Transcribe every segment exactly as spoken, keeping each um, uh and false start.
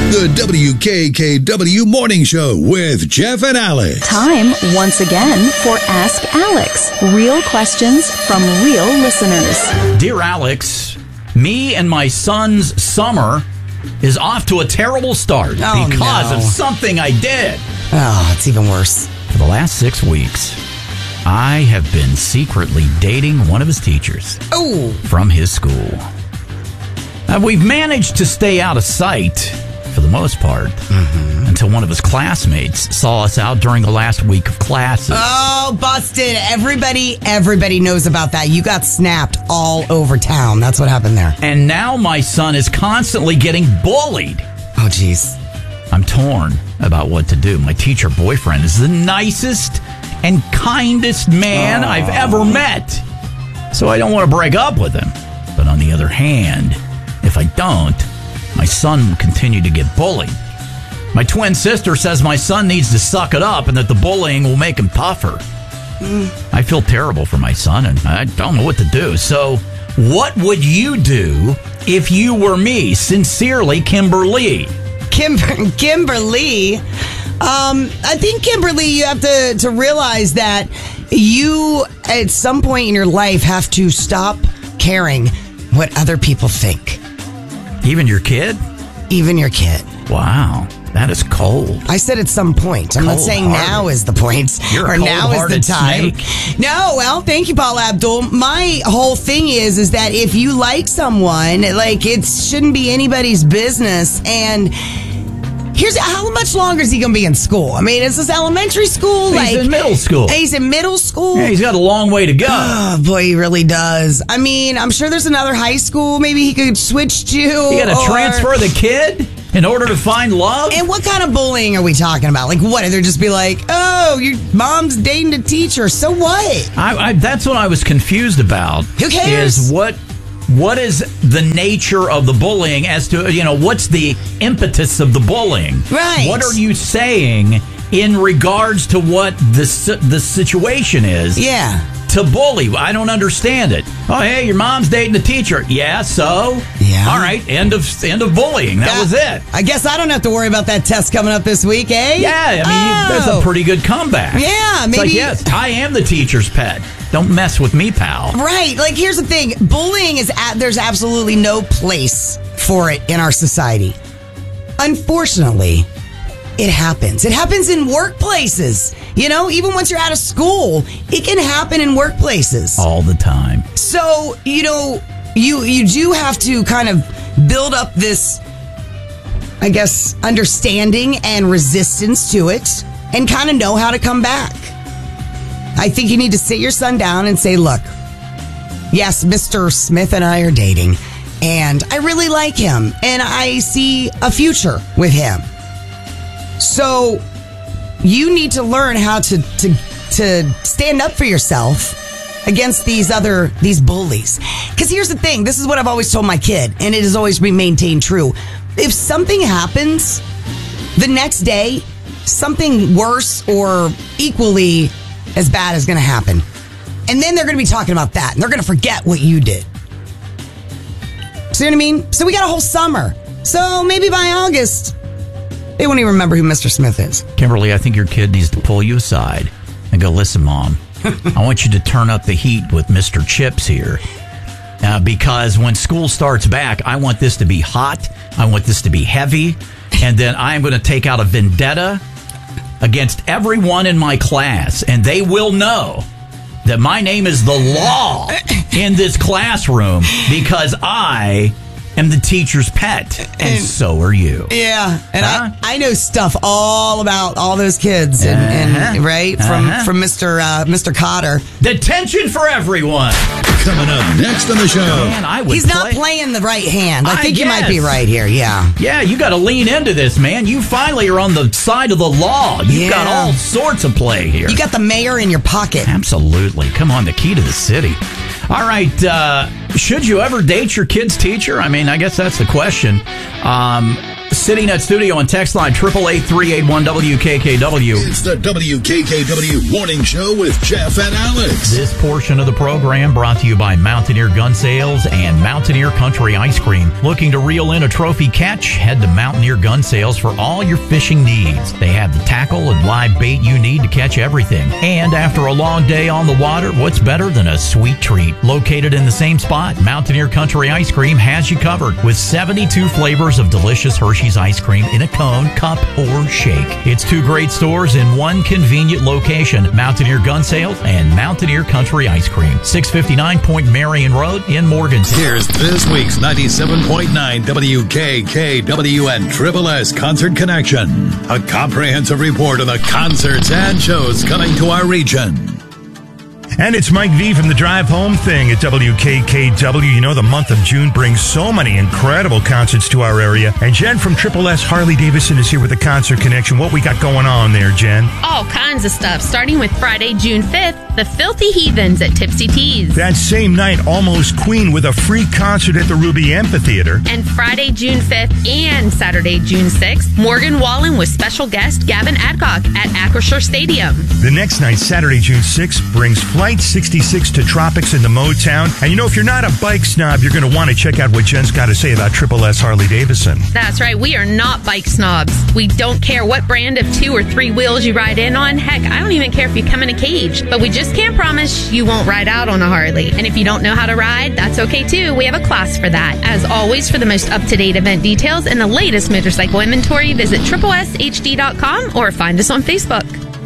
The W K K W Morning Show with Jeff and Alex. Time once again for Ask Alex. Real questions from real listeners. Dear Alex, me and my son's summer is off to a terrible start oh, because no. of something I did. Oh, it's even worse. For the last six weeks, I have been secretly dating one of his teachers oh. from his school. Now, we've managed to stay out of sight for the most part, mm-hmm. until one of his classmates saw us out during the last week of classes. Oh, busted. Everybody, everybody knows about that. You got snapped all over town. That's what happened there. And now my son is constantly getting bullied. Oh, jeez. I'm torn about what to do. My teacher boyfriend is the nicest and kindest man oh. I've ever met. So I don't want to break up with him. But on the other hand, if I don't, my son will continue to get bullied. My twin sister says my son needs to suck it up and that the bullying will make him tougher. Mm. I feel terrible for my son, and I don't know what to do. So what would you do if you were me? Sincerely, Kimberly. Kim- Kimberly? Um, I think, Kimberly, you have to, to realize that you, at some point in your life, have to stop caring what other people think. Even your kid? Even your kid. Wow, that is cold. I said at some point. I'm not saying now is the point. You're a or now is the time. Snake. No, well, thank you, Paul Abdul. My whole thing is, is that if you like someone, like, it shouldn't be anybody's business. And here's how much longer is he going to be in school? I mean, is this elementary school? He's like, in middle school. He's in middle school? Yeah, he's got a long way to go. Oh, boy, he really does. I mean, I'm sure there's another high school maybe he could switch to. You got to transfer the kid in order to find love? And what kind of bullying are we talking about? Like, what? They'll just be like, oh, your mom's dating a teacher. So what? I, I, that's what I was confused about. Who cares? Is what... What is the nature of the bullying as to, you know, what's the impetus of the bullying? Right. What are you saying in regards to what the, the situation is? Yeah. To bully. I don't understand it. Oh, hey, your mom's dating a teacher. Yeah, so? Yeah. All right, end of end of bullying. That, that was it. I guess I don't have to worry about that test coming up this week, eh? Yeah, I mean, oh. that's a pretty good comeback. Yeah, it's maybe. Like, yes, I am the teacher's pet. Don't mess with me, pal. Right. Like, here's the thing. Bullying is, at, there's absolutely no place for it in our society. Unfortunately, it happens. It happens in workplaces. You know, even once you're out of school, it can happen in workplaces. All the time. So, you know, you, you do have to kind of build up this, I guess, understanding and resistance to it and kind of know how to come back. I think you need to sit your son down and say, look, yes, Mister Smith and I are dating, and I really like him, and I see a future with him. So you need to learn how to, to, to stand up for yourself against these other, these bullies. Because here's the thing. This is what I've always told my kid, and it has always been maintained true. If something happens the next day, something worse or equally as bad is going to happen. And then they're going to be talking about that. And they're going to forget what you did. See what I mean? So we got a whole summer. So maybe by August, they won't even remember who Mister Smith is. Kimberly, I think your kid needs to pull you aside and go, listen, Mom, I want you to turn up the heat with Mister Chips here. Uh, because when school starts back, I want this to be hot. I want this to be heavy. And then I'm going to take out a vendetta against everyone in my class, and they will know that my name is the law in this classroom because I am the teacher's pet, and, and so are you. Yeah, and huh? I, I know stuff all about all those kids, and, uh-huh. and right from uh-huh. from Mister Uh, Mister Cotter. Detention for everyone. Coming up next on the show. Man, I would He's play. not playing the right hand. I, I think guess. you might be right here. Yeah. Yeah, you got to lean into this, man. You finally are on the side of the law. You've Yeah. got all sorts of play here. You got the mayor in your pocket. Absolutely. Come on, the key to the city. All right. Uh, should you ever date your kid's teacher? I mean, I guess that's the question. Um, Sitting at studio on text line triple eight three eight one W K K W. It's the W K K W Morning Show with Jeff and Alex. This portion of the program brought to you by Mountaineer Gun Sales and Mountaineer Country Ice Cream. Looking to reel in a trophy catch? Head to Mountaineer Gun Sales for all your fishing needs. They have the tackle and live bait you need to catch everything. And after a long day on the water, what's better than a sweet treat? Located in the same spot, Mountaineer Country Ice Cream has you covered with seventy-two flavors of delicious Hershey's ice cream in a cone, cup, or shake. It's two great stores in one convenient location, Mountaineer Gun Sales and Mountaineer Country Ice Cream, six fifty-nine Point Marion Road in Morgantown. Here's this week's ninety-seven point nine W K K W and Triple S Concert Connection, a comprehensive report on the concerts and shows coming to our region. And it's Mike V from the Drive Home Thing at W K K W. You know, the month of June brings so many incredible concerts to our area. And Jen from Triple S Harley Davidson is here with the Concert Connection. What we got going on there, Jen? All kinds of stuff, starting with Friday, June fifth, the Filthy Heathens at Tipsy Teas. That same night, Almost Queen with a free concert at the Ruby Amphitheater. And Friday, June fifth and Saturday, June sixth, Morgan Wallen with special guest Gavin Adcock at Acrisure Stadium. The next night, Saturday, June sixth, brings Flight sixty-six to Tropics in the Motown. And you know, if you're not a bike snob, you're going to want to check out what Jen's got to say about Triple S Harley Davidson. That's right. We are not bike snobs. We don't care what brand of two or three wheels you ride in on. Heck, I don't even care if you come in a cage. But we just can't promise you won't ride out on a Harley. And if you don't know how to ride, that's okay too. We have a class for that. As always, for the most up-to-date event details and the latest motorcycle inventory, visit triple S H D dot com or find us on Facebook.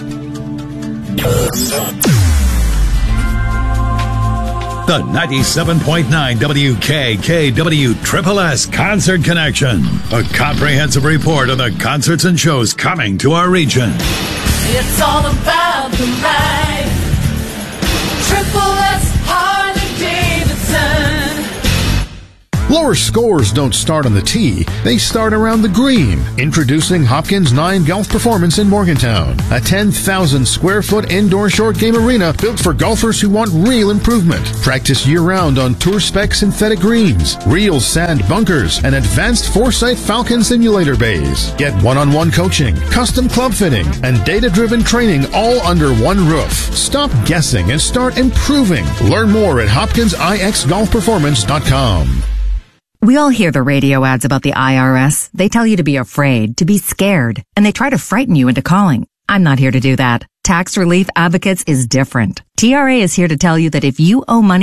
The ninety-seven point nine W K K W Triple S Concert Connection, a comprehensive report on the concerts and shows coming to our region. It's all about the ride. Triple S Harley Davidson. Lower scores don't start on the tee, they start around the green. Introducing Hopkins nine Golf Performance in Morgantown, a ten thousand square foot indoor short game arena built for golfers who want real improvement. Practice year-round on tour-spec synthetic greens, real sand bunkers, and advanced Foresight Falcon simulator bays. Get one-on-one coaching, custom club fitting, and data-driven training all under one roof. Stop guessing and start improving. Learn more at hopkins I X golf performance dot com. We all hear the radio ads about the I R S. They tell you to be afraid, to be scared, and they try to frighten you into calling. I'm not here to do that. Tax Relief Advocates is different. T R A is here to tell you that if you owe money